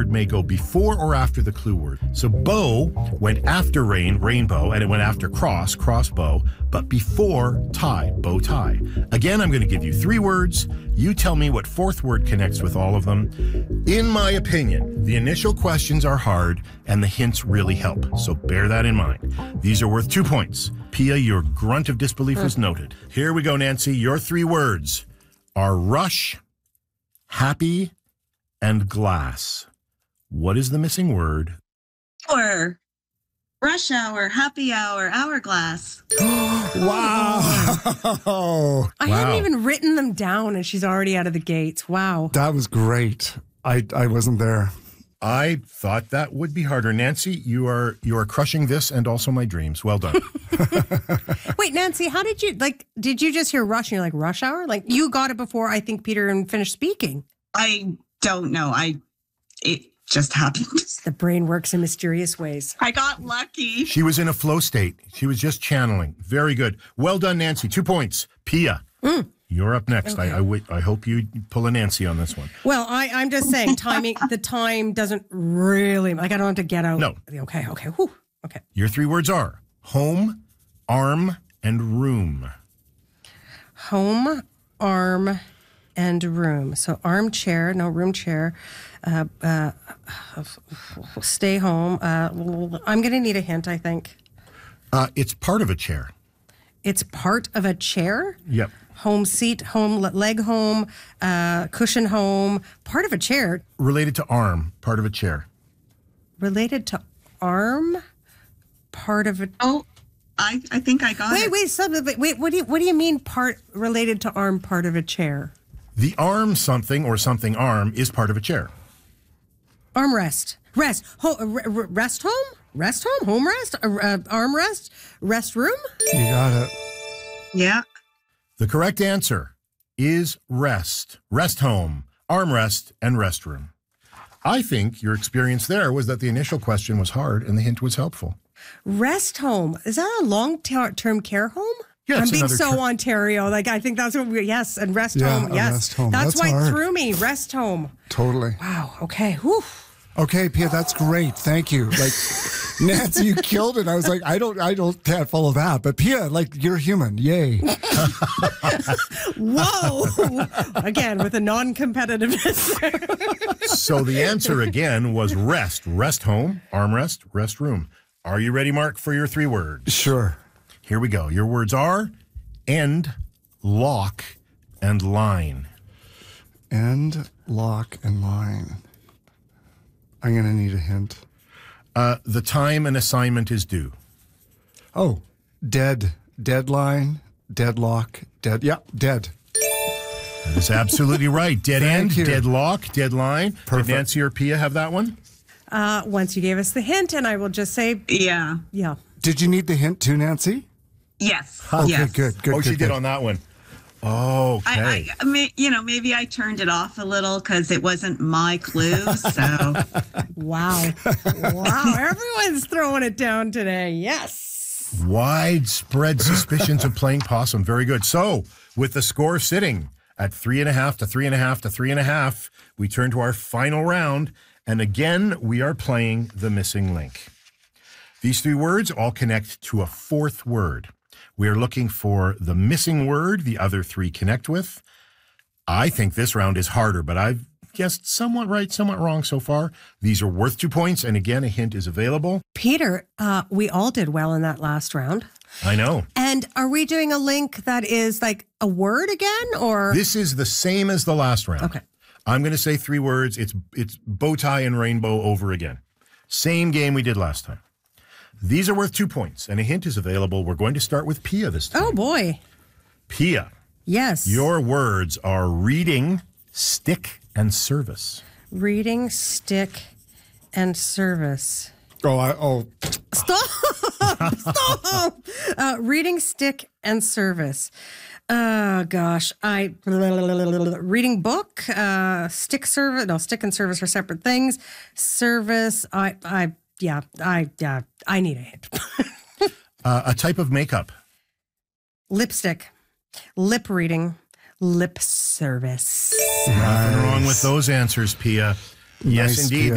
word may go before or after the clue word. So bow went after rain, rainbow, and it went after cross, crossbow, but before tie, bow tie. Again, I'm going to give you 3 words. You tell me what 4th word connects with all of them. In my opinion, the initial questions are hard and the hints really help. So bear that in mind. These are worth 2 points. Pia, your grunt of disbelief was noted. Here we go, Nancy. Your 3 words are rush, happy, and glass. What is the missing word? Hour. Rush hour, happy hour, hourglass. Wow. I hadn't even written them down and she's already out of the gates. Wow. That was great. I wasn't there. I thought that would be harder. Nancy, you are crushing this and also my dreams. Well done. Wait, Nancy, how did you, did you just hear rush and you're like, rush hour? Like, you got it before I think Peter finished speaking. I don't know. It just happened. The brain works in mysterious ways. I got lucky. She was in a flow state. She was just channeling. Very good. Well done, Nancy. 2 points. Pia, you're up next. Okay. I hope you pull a Nancy on this one. Well, I'm just saying timing, the time doesn't really, I don't have to get out. No. Okay. Whew. Okay. Your 3 words are home, arm, and room. Home, arm, and room. So armchair, no room chair. Stay home. I'm going to need a hint, I think. It's part of a chair. It's part of a chair? Yep. Home seat, home, leg home, cushion home, part of a chair. Related to arm, part of a chair. Related to arm, part of a... Oh, I think I got it. Wait, what do you mean part related to arm, part of a chair? The arm something or something arm is part of a chair. Armrest. Rest home? Rest home? Home rest? Armrest? Rest room? You got it. Yeah. The correct answer is rest. Rest home, armrest, and restroom. I think your experience there was that the initial question was hard and the hint was helpful. Rest home. Is that a long-term care home? Yeah, I'm being Ontario. I think that's what yes. And rest home. Yes. Rest home. That's why hard. it threw me. Rest home. Totally. Wow. Okay. Whew. Okay, Pia, that's great. Thank you. Nancy, you killed it. I was like, can't follow that. But Pia, you're human. Yay. Whoa. Again, with a non-competitiveness. So the answer again was rest. Rest home, armrest, rest room. Are you ready, Mark, for your 3 words? Sure. Here we go. Your words are end, lock, and line. End, lock, and line. I'm going to need a hint. The time an assignment is due. Oh, deadline, deadlock, dead. That is absolutely right. Dead end, you. deadlock, deadline. Perfect. Did Nancy or Pia have that one? Once you gave us the hint, and I will just say, Yeah. yeah. Did you need the hint too, Nancy? Yes. Okay, yes. good. She did on that one. Okay. Maybe I turned it off a little because it wasn't my clue. So, wow. Everyone's throwing it down today. Yes. Widespread suspicions of playing possum. Very good. So, with the score sitting at 3.5 to 3.5 to 3.5, we turn to our final round. And again, we are playing the missing link. These 3 words all connect to a 4th word. We are looking for the missing word the other 3 connect with. I think this round is harder, but I've guessed somewhat right, somewhat wrong so far. These are worth 2 points, and again, a hint is available. Peter, we all did well in that last round. I know. And are we doing a link that is like a word again, or? This is the same as the last round. Okay. I'm going to say 3 words. It's bow tie and rainbow over again. Same game we did last time. These are worth 2 points, and a hint is available. We're going to start with Pia this time. Oh, boy. Pia. Yes. Your words are reading, stick, and service. Reading, stick, and service. Stop. Stop. Reading, stick, and service. Gosh, reading book, stick service. No, stick and service are separate things. Service, I need a hint. A type of makeup. Lipstick, lip reading, lip service. Nothing wrong with those answers, Pia. Yes, Nice, indeed. Pia.